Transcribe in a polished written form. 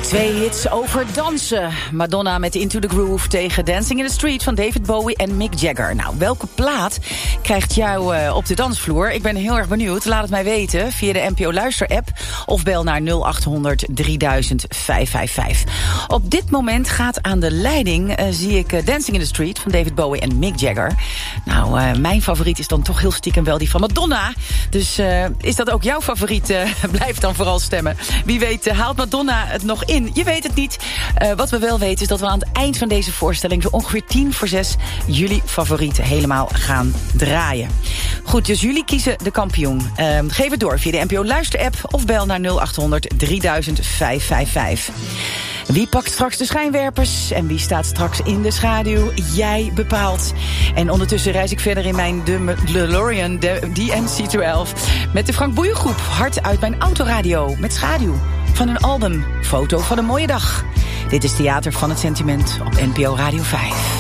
Twee hits over dansen. Madonna met Into the Groove tegen Dancing in the Street van David Bowie en Mick Jagger. Nou, welke plaat krijgt jou op de dansvloer? Ik ben heel erg benieuwd. Laat het mij weten via de NPO Luister-app of bel naar 0800 3000 555. Op dit moment gaat aan de leiding, zie ik Dancing in the Street van David Bowie en Mick Jagger. Nou, mijn favoriet is dan toch heel stiekem wel die van Madonna. Dus is dat ook jouw favoriet? Blijf dan vooral stemmen. Wie weet haalt Madonna het nog in? Je weet het niet. Wat we wel weten is dat we aan het eind van deze voorstelling zo ongeveer 5:50 jullie favorieten helemaal gaan draaien. Goed, dus jullie kiezen de kampioen. Geef het door via de NPO Luister-app of bel naar 0800 3000 555. Wie pakt straks de schijnwerpers en wie staat straks in de schaduw? Jij bepaalt. En ondertussen reis ik verder in mijn DeLorean, de DMC-12... met de Frank Boeien Groep, hard uit mijn autoradio... met schaduw van een album, foto van een mooie dag. Dit is Theater van het Sentiment op NPO Radio 5.